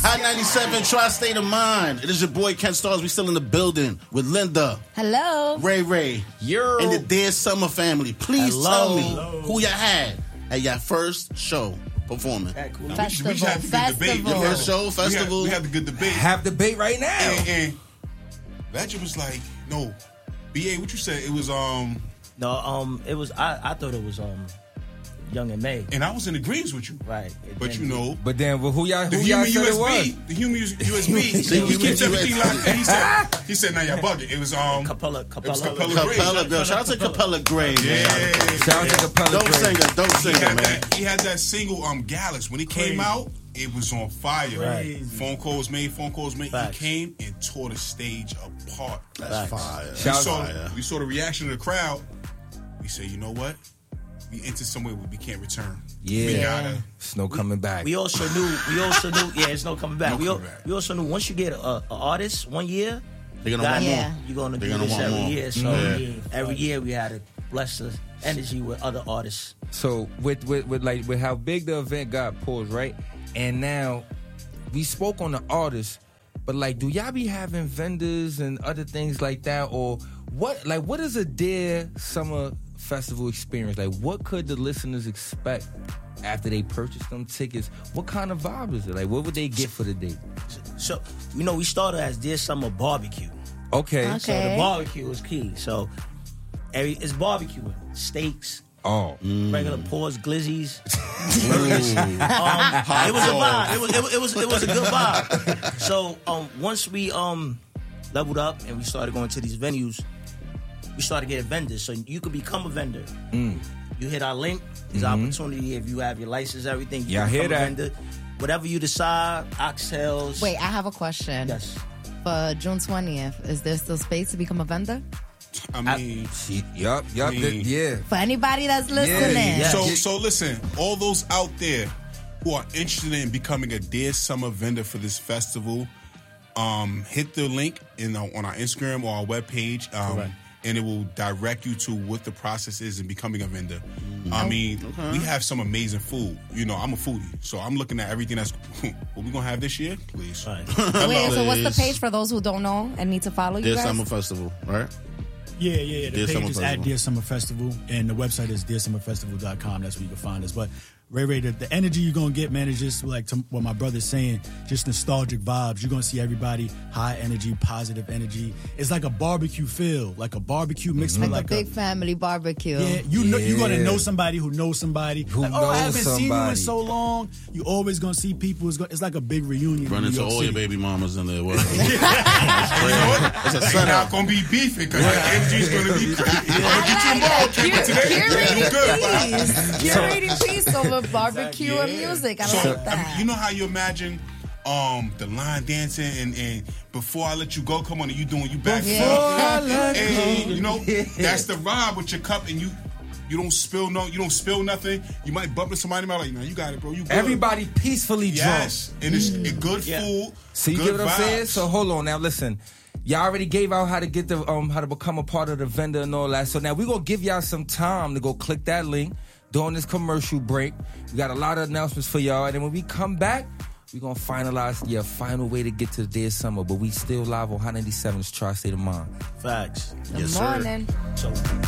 Hot 97 Tri-State of Mind. It is your boy Ken Stars. We still in the building with Linda. Hello. Ray. Yo. And the Dear Summer family. Please tell me who you had at your first show performing. Festival. We had the good debate. Your first show, festival. We had the good debate. Have debate right now. And Legend was like, no. BA, what you said? It was No, it was. I thought it was Young and May. and I was in agreement with you. Right. But you know, But then, who y'all the said human it was? USB, the human USB, The he keeps human everything USB. locked. And he said, now you're bugging. It was Capella. It was Capella Gray. Capella Girl. Shout out to Capella Gray, man. Yeah. Shout out to Capella Don't Gray. sing her, man. He had that single Gallus. When it came out, it was on fire. Right. Phone calls made. Facts. He came and tore the stage apart. That's fire. We Shout saw, fire. we saw the reaction of the crowd. We said, you know what? We entered somewhere where we can't return. Yeah. We gotta. It's no coming back. We also knew. Yeah, it's no coming back. No we coming back. also knew once you get an artist 1 year, They're gonna want more. you're gonna They're do gonna this want every more. year. So Yeah. every year we had to bless the energy with other artists. So with how big the event got paused, right? And now we spoke on the artists, but like, do y'all be having vendors and other things like that, or what? Like, what is a Dear Summer Festival experience? Like, what could the listeners expect after they purchase them tickets? What kind of vibe is it? Like, what would they get for the day? So we started as Dear Summer Barbecue. Okay. Okay. So the barbecue is key. So it's barbecuing, steaks, Oh. regular paws, glizzies. It was a vibe. It was a good vibe. So once we leveled up and we started going to these venues, we started getting vendors. So you could become a vendor. You hit our link. There's opportunity if you have your license, everything. You Yeah, I can hear become a that. vendor. Whatever you decide, oxtails. Wait, I have a question. Yes. For June 20th, is there still space to become a vendor? I mean, Yup. Yeah. For anybody that's listening. yeah. so listen, all those out there who are interested in becoming a Dear Summer vendor for this festival, hit the link on our Instagram or our webpage, and it will direct you to what the process is in becoming a vendor. I mean, we have some amazing food. You know, I'm a foodie, so I'm looking at everything that's what we gonna have this year. Please, Right. Wait, so what's the page for those who don't know and need to follow you Dear guys? Summer Festival, right? Yeah. Dear The Summer page is at Festival. Dear Summer Festival, and the website is dearsummerfestival.com. That's where you can find us. But Ray, the energy you're going to get, man, is just like what my brother's saying, just nostalgic vibes. You're going to see everybody high energy, positive energy. It's like a barbecue feel, like a barbecue mixed with Like a big family barbecue. Yeah, you're going to know somebody who knows somebody. Who I knows haven't seen you in somebody. so long. You always going to see people. It's like a big reunion. Run in into New York all your City. baby mamas in there. What? you know what? It's a It's setup. not gonna be beefing because the energy's gonna be. I'm gonna get you involved. Keep it today. You good? Curating peace over barbecue and music. I So like that. you know how you imagine the line dancing and before I let you go, come on, and you doing you back. And you know that's the vibe with your cup, and you don't spill nothing. You might bump into somebody, like, man, you got it, bro. You good. Everybody peacefully yes, and it's good Yeah. food. So you good get what I'm saying? vibes. So hold on now, listen. Y'all already gave out how to get the how to become a part of the vendor and all that. So now we're gonna give y'all some time to go click that link during this commercial break. We got a lot of announcements for y'all, and then when we come back, we're gonna finalize your final way to get to the Dear Summer. But we still live on Hot 97's Tri-State of Mind. Facts. Good morning. So